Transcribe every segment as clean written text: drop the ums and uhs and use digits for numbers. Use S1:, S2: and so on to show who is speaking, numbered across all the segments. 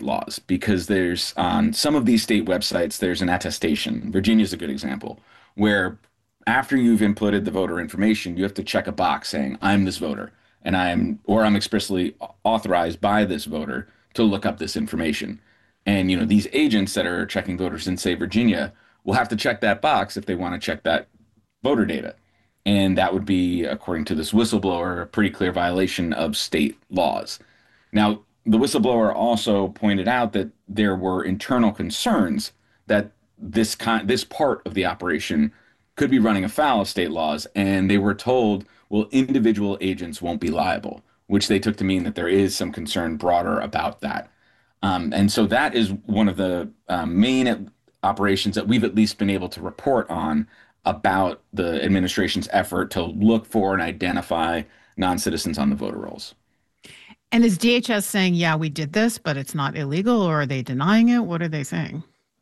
S1: laws because there's on some of these state websites, there's an attestation. Virginia's a good example, where after you've inputted the voter information, you have to check a box saying, I'm this voter, and I'm expressly authorized by this voter to look up this information. And, these agents that are checking voters in, say, Virginia, will have to check that box if they want to check that voter data. And that would be, according to this whistleblower, a pretty clear violation of state laws. Now, the whistleblower also pointed out that there were internal concerns that this part of the operation could be running afoul of state laws, and they were told, well, individual agents won't be liable, which they took to mean that there is some concern broader about that. And so that is one of the main operations that we've at least been able to report on about the administration's effort to look for and identify non-citizens on the voter rolls.
S2: And is DHS saying, yeah, we did this, but it's not illegal, or are they denying it? What are they saying?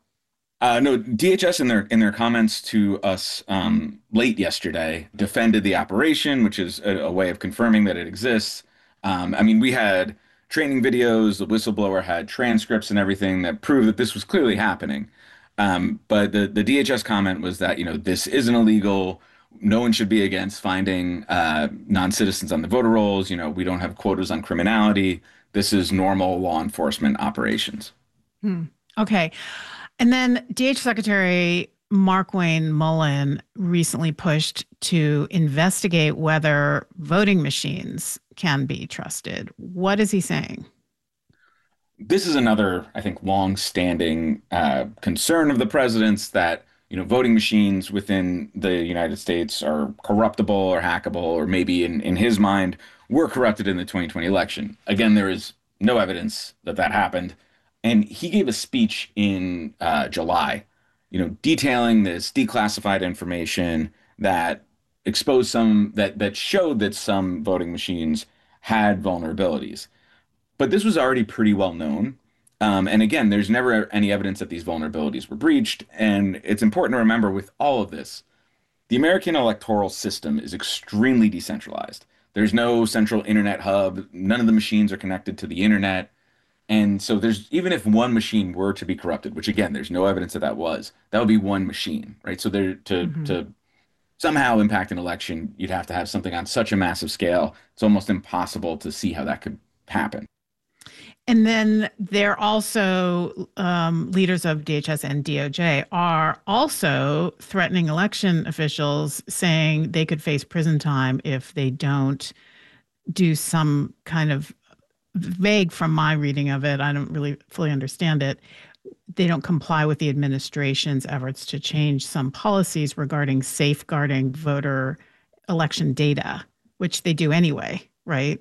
S1: No, DHS in their comments to us late yesterday defended the operation, which is a way of confirming that it exists. We had training videos, the whistleblower had transcripts and everything that proved that this was clearly happening. But the DHS comment was that, this isn't illegal. No one should be against finding non-citizens on the voter rolls. We don't have quotas on criminality. This is normal law enforcement operations.
S2: Okay. And then DH Secretary Markwayne Mullin recently pushed to investigate whether voting machines can be trusted. What is he saying?
S1: This is another, I think, long-standing concern of the president's that, voting machines within the United States are corruptible or hackable, or maybe in his mind, were corrupted in the 2020 election. Again, there is no evidence that that happened. And he gave a speech in July, detailing this declassified information that exposed that showed that some voting machines had vulnerabilities. But this was already pretty well known. And again, there's never any evidence that these vulnerabilities were breached. And it's important to remember with all of this, the American electoral system is extremely decentralized. There's no central internet hub. None of the machines are connected to the internet. And so even if one machine were to be corrupted, which again, there's no evidence that would be one machine, right? So to somehow impact an election, you'd have to have something on such a massive scale. It's almost impossible to see how that could happen.
S2: And then they're also leaders of DHS and DOJ are also threatening election officials, saying they could face prison time if they don't do some kind of vague, from my reading of it, I don't really fully understand it. They don't comply with the administration's efforts to change some policies regarding safeguarding voter election data, which they do anyway, right?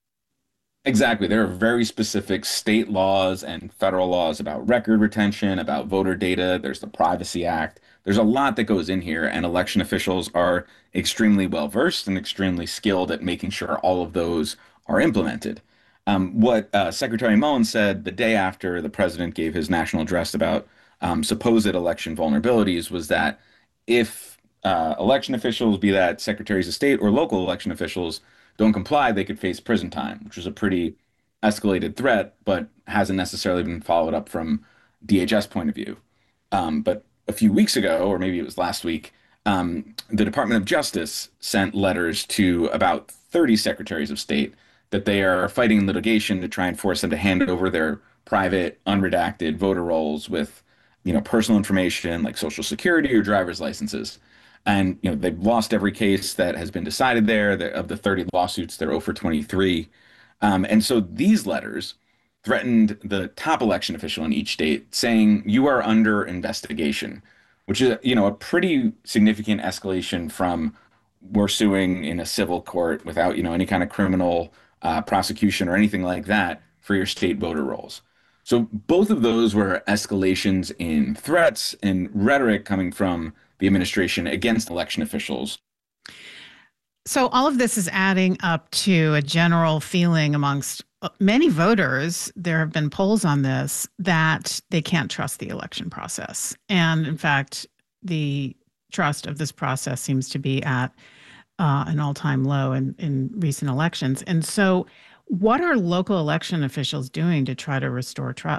S1: Exactly. There are very specific state laws and federal laws about record retention, about voter data. There's the Privacy Act. There's a lot that goes in here, and election officials are extremely well versed and extremely skilled at making sure all of those are implemented. What Secretary Mullen said the day after the president gave his national address about supposed election vulnerabilities was that if election officials, be that secretaries of state or local election officials, don't comply, they could face prison time, which was a pretty escalated threat, but hasn't necessarily been followed up from DHS point of view. But a few weeks ago, or maybe it was last week, the Department of Justice sent letters to about 30 secretaries of state that they are fighting litigation to try and force them to hand over their private, unredacted voter rolls with, personal information like social security or driver's licenses. And, they've lost every case that has been decided there. Of the 30 lawsuits, they're 0 for 23. And so these letters threatened the top election official in each state, saying, you are under investigation, which is, a pretty significant escalation from we're suing in a civil court without, any kind of criminal prosecution or anything like that for your state voter rolls. So both of those were escalations in threats and rhetoric coming from the administration against election officials.
S2: So all of this is adding up to a general feeling amongst many voters. There have been polls on this that they can't trust the election process. And in fact, the trust of this process seems to be at an all-time low in recent elections. And so what are local election officials doing to try to restore trust?